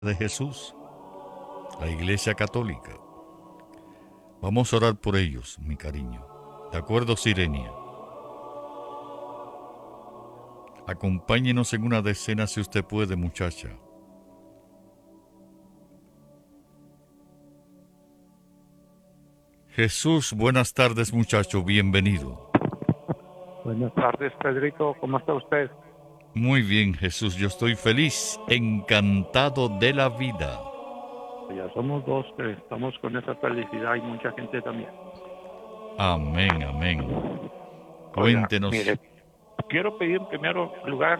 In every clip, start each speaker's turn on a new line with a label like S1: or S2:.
S1: de Jesús, la Iglesia Católica. Vamos a orar por ellos, mi cariño. ¿De acuerdo, Sirenia? Acompáñenos en una decena si usted puede, muchacha. Jesús, buenas tardes, muchacho, bienvenido.
S2: Buenas tardes, Pedrito. ¿Cómo está usted?
S1: Muy bien, Jesús, yo estoy feliz, encantado de la vida.
S2: Ya somos dos que estamos con esa felicidad y mucha gente también.
S1: Amén, amén.
S2: Oiga,
S1: Cuéntenos.
S2: mire, quiero pedir en primer lugar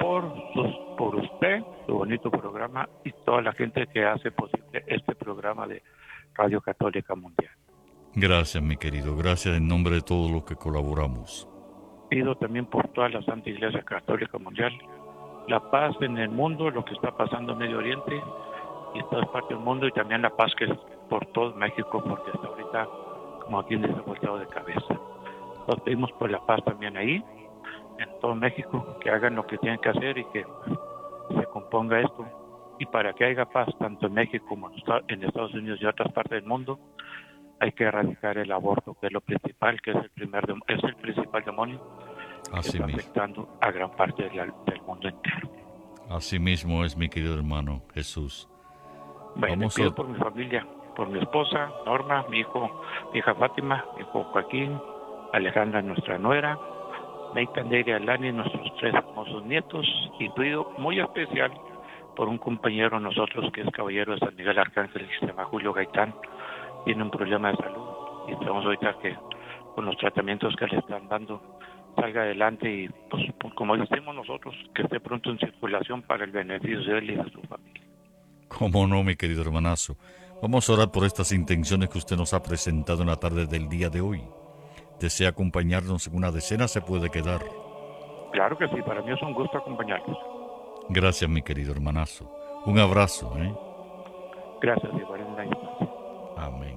S2: por usted, su bonito programa y toda la gente que hace posible este programa de Radio Católica Mundial.
S1: Gracias, mi querido, gracias en nombre de todos los que colaboramos.
S2: Pido también por toda la Santa Iglesia Católica Mundial la paz en el mundo, lo que está pasando en Medio Oriente y en todas partes del mundo, y también la paz que es por todo México, porque hasta ahorita, como aquí les ha volteado de cabeza. Nos pedimos por la paz también ahí, en todo México, que hagan lo que tienen que hacer y que se componga esto. Y para que haya paz tanto en México como en Estados Unidos y otras partes del mundo, hay que erradicar el aborto, que es lo principal, que es el principal demonio que
S1: Así
S2: está
S1: mismo.
S2: afectando a gran parte del mundo entero.
S1: Así mismo es, mi querido hermano Jesús.
S2: Bueno,
S1: Vamos a...
S2: pido por mi familia, por mi esposa, Norma, mi hija Fátima, mi hijo Joaquín, Alejandra, nuestra nuera, Nathan, Deire, Alani, nuestros tres hermosos nietos, y pido muy especial por un compañero de nosotros que es caballero de San Miguel Arcángel, que se llama Julio Gaitán, tiene un problema de salud y esperamos ahorita que con los tratamientos que le están dando salga adelante y pues como decimos nosotros, que esté pronto en circulación para el beneficio de él y de su familia.
S1: ¿Cómo no, mi querido hermanazo? Vamos a orar por estas intenciones que usted nos ha presentado en la tarde del día de hoy. ¿Desea acompañarnos en una decena? Se puede quedar.
S2: Claro que sí, para mí es un gusto acompañarlos.
S1: Gracias, mi querido hermanazo. Un abrazo, ¿eh?
S2: Gracias, igual en la instancia.
S1: Amén.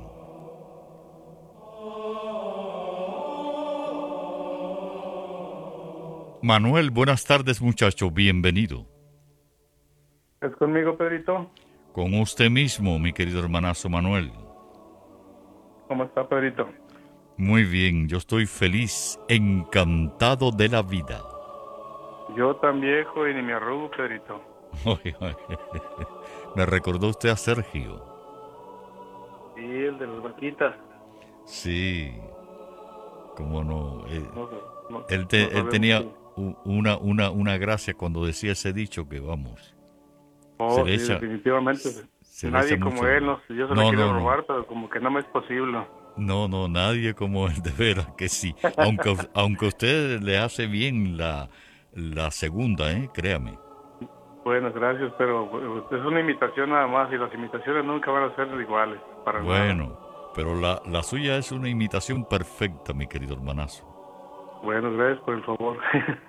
S1: Manuel, buenas tardes, muchacho. Bienvenido.
S3: ¿Es conmigo, Pedrito?
S1: Con usted mismo, mi querido hermanazo Manuel.
S3: ¿Cómo está, Pedrito?
S1: Muy bien, yo estoy feliz, encantado de la vida.
S3: Yo tan viejo y ni me arrugo, Pedrito.
S1: Me recordó usted a Sergio.
S3: Sí, el de las vaquitas.
S1: Sí, cómo no.
S3: No, no
S1: Él
S3: sabemos
S1: tenía
S3: si...
S1: una gracia cuando decía ese dicho que vamos, se
S3: Oh,
S1: le
S3: sí,
S1: echa,
S3: definitivamente.
S1: se le echa
S3: Nadie como él,
S1: mucho.
S3: no, yo se le
S1: No,
S3: quiero
S1: no, no.
S3: robar, pero como que no me es posible.
S1: No, nadie como él, de veras que sí. Aunque a usted le hace bien la segunda, créame.
S3: Bueno, gracias, pero es una imitación nada más y las imitaciones nunca van a ser iguales, para nada.
S1: Bueno, pero la suya es una imitación perfecta, mi querido hermanazo.
S3: Bueno, gracias por el favor.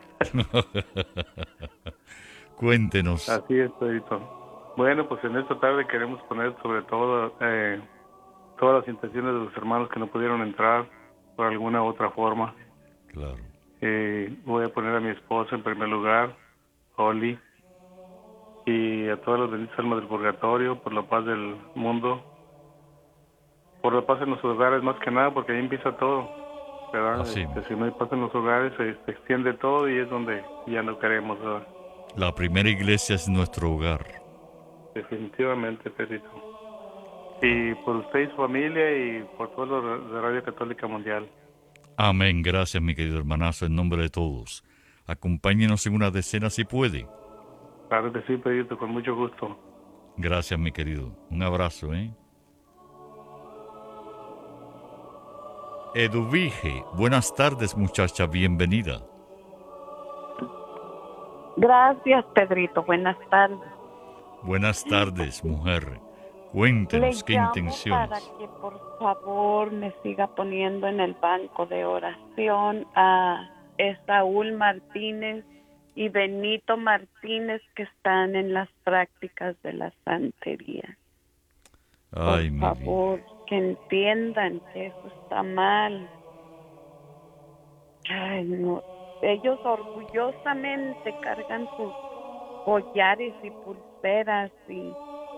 S1: Cuéntenos.
S3: Así es, Pedrito. Bueno, pues en esta tarde queremos poner sobre todo todas las intenciones de los hermanos que no pudieron entrar por alguna otra forma.
S1: Claro.
S3: Voy a poner a mi esposa en primer lugar, Holly, y a todas las benditas almas del purgatorio, por la paz del mundo, por la paz en los hogares más que nada, porque ahí empieza todo, ¿verdad?
S1: Así mismo.
S3: Si no hay paz en los hogares, se extiende todo y es donde ya no queremos, ¿verdad?
S1: La primera iglesia es nuestro hogar.
S3: Definitivamente, Pedrito. Y por usted y su familia y por todos los de Radio Católica Mundial.
S1: Amén. Gracias, mi querido hermanazo, en nombre de todos. Acompáñenos en una decena si puede.
S3: Claro que sí, Pedrito, con mucho gusto.
S1: Gracias, mi querido. Un abrazo, ¿eh? Eduvige, buenas tardes, muchacha, bienvenida.
S4: Gracias, Pedrito. Buenas tardes.
S1: Buenas tardes, mujer.
S4: Le
S1: Cuéntenos qué
S4: llamo para
S1: intenciones.
S4: que por favor me siga poniendo en el banco de oración a Esaúl Martínez y Benito Martínez, que están en las prácticas de la santería. Por
S1: Ay, mi vida.
S4: favor, que entiendan que eso está mal. Ay, no. Ellos orgullosamente cargan sus collares y pulseras y